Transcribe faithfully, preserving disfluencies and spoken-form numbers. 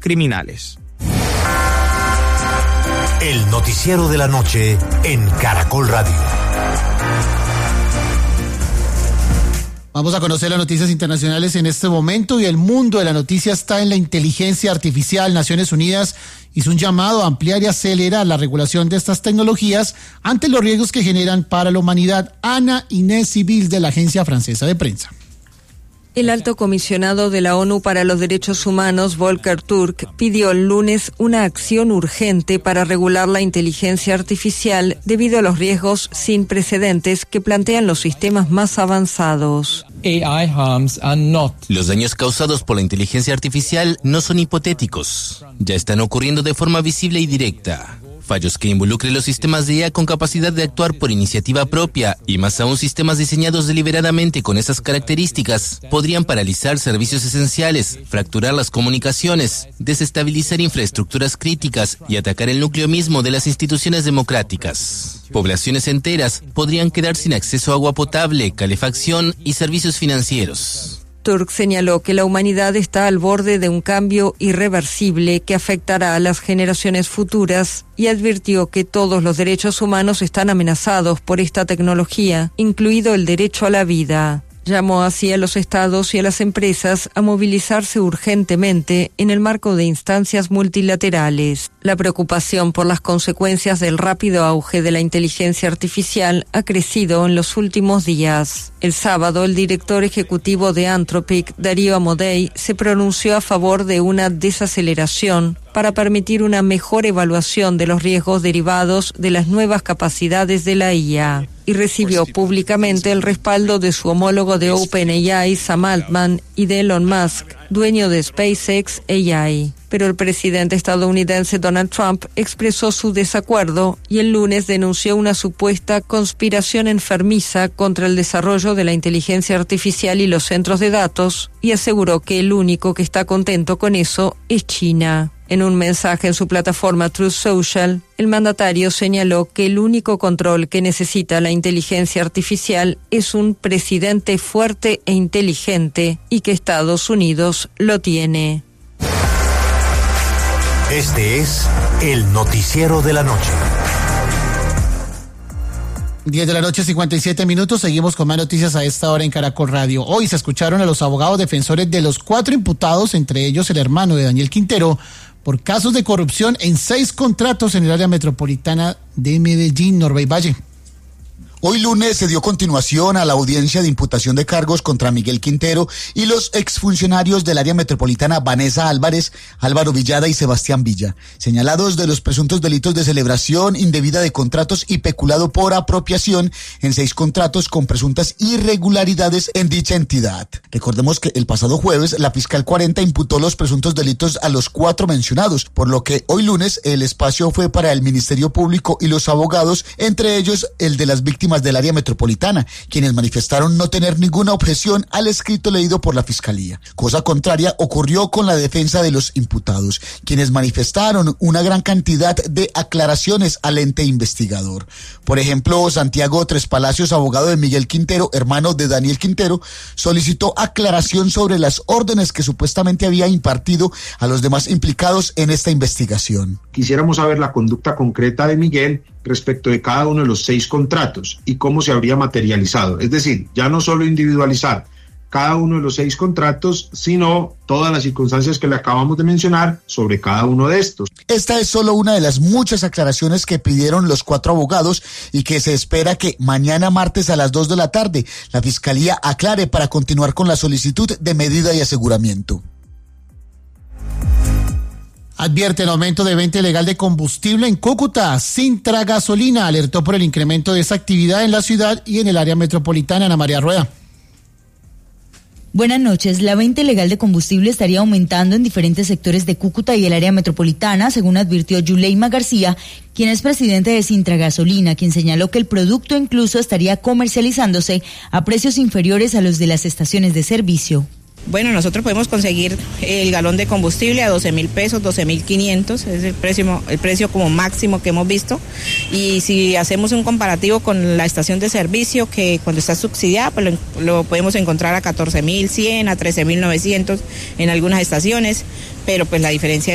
criminales. El noticiero de la noche en Caracol Radio. Vamos a conocer las noticias internacionales en este momento, y el mundo de la noticia está en la inteligencia artificial. Naciones Unidas hizo un llamado a ampliar y acelerar la regulación de estas tecnologías ante los riesgos que generan para la humanidad. Ana Inés Civil, de la Agencia Francesa de Prensa. El alto comisionado de la ONU para los Derechos Humanos, Volker Turk, pidió el lunes una acción urgente para regular la inteligencia artificial debido a los riesgos sin precedentes que plantean los sistemas más avanzados. Los daños causados por la inteligencia artificial no son hipotéticos, ya están ocurriendo de forma visible y directa. Fallos que involucren los sistemas de I A con capacidad de actuar por iniciativa propia, y más aún sistemas diseñados deliberadamente con esas características, podrían paralizar servicios esenciales, fracturar las comunicaciones, desestabilizar infraestructuras críticas y atacar el núcleo mismo de las instituciones democráticas. Poblaciones enteras podrían quedar sin acceso a agua potable, calefacción y servicios financieros. Turk señaló que la humanidad está al borde de un cambio irreversible que afectará a las generaciones futuras, y advirtió que todos los derechos humanos están amenazados por esta tecnología, incluido el derecho a la vida. Llamó así a los estados y a las empresas a movilizarse urgentemente en el marco de instancias multilaterales. La preocupación por las consecuencias del rápido auge de la inteligencia artificial ha crecido en los últimos días. El sábado, el director ejecutivo de Anthropic, Darío Amodei, se pronunció a favor de una desaceleración para permitir una mejor evaluación de los riesgos derivados de las nuevas capacidades de la I A, y recibió públicamente el respaldo de su homólogo de OpenAI, Sam Altman, y de Elon Musk, dueño de SpaceX A I. Pero el presidente estadounidense Donald Trump expresó su desacuerdo y el lunes denunció una supuesta conspiración enfermiza contra el desarrollo de la inteligencia artificial y los centros de datos, y aseguró que el único que está contento con eso es China. En un mensaje en su plataforma Truth Social, el mandatario señaló que el único control que necesita la inteligencia artificial es un presidente fuerte e inteligente, y que Estados Unidos lo tiene. Este es el noticiero de la noche. diez de la noche, cincuenta y siete minutos. Seguimos con más noticias a esta hora en Caracol Radio. Hoy se escucharon a los abogados defensores de los cuatro imputados, entre ellos el hermano de Daniel Quintero, por casos de corrupción en seis contratos en el área metropolitana de Medellín. Norbey Valle. Hoy lunes se dio continuación a la audiencia de imputación de cargos contra Miguel Quintero y los exfuncionarios del área metropolitana Vanessa Álvarez, Álvaro Villada y Sebastián Villa, señalados de los presuntos delitos de celebración indebida de contratos y peculado por apropiación en seis contratos con presuntas irregularidades en dicha entidad. Recordemos que el pasado jueves la fiscal cuarenta imputó los presuntos delitos a los cuatro mencionados, por lo que hoy lunes el espacio fue para el Ministerio Público y los abogados, entre ellos el de las víctimas del área metropolitana, quienes manifestaron no tener ninguna objeción al escrito leído por la Fiscalía. Cosa contraria ocurrió con la defensa de los imputados, quienes manifestaron una gran cantidad de aclaraciones al ente investigador. Por ejemplo, Santiago Tres Palacios, abogado de Miguel Quintero, hermano de Daniel Quintero, solicitó aclaración sobre las órdenes que supuestamente había impartido a los demás implicados en esta investigación. Quisiéramos saber la conducta concreta de Miguel respecto de cada uno de los seis contratos y cómo se habría materializado. Es decir, ya no solo individualizar cada uno de los seis contratos, sino todas las circunstancias que le acabamos de mencionar sobre cada uno de estos. Esta es solo una de las muchas aclaraciones que pidieron los cuatro abogados y que se espera que mañana martes a las dos de la tarde la Fiscalía aclare para continuar con la solicitud de medida de aseguramiento. Advierten aumento de venta ilegal de combustible en Cúcuta. Sintra Gasolina alertó por el incremento de esa actividad en la ciudad y en el área metropolitana. Ana María Rueda. Buenas noches. La venta ilegal de combustible estaría aumentando en diferentes sectores de Cúcuta y el área metropolitana, según advirtió Yuleima García, quien es presidente de Sintra Gasolina, quien señaló que el producto incluso estaría comercializándose a precios inferiores a los de las estaciones de servicio. Bueno, nosotros podemos conseguir el galón de combustible a doce mil pesos, doce mil quinientos, es el precio, el precio como máximo que hemos visto. Y si hacemos un comparativo con la estación de servicio, que cuando está subsidiada, pues lo, lo podemos encontrar a catorce mil cien, a trece mil novecientos en algunas estaciones, pero pues la diferencia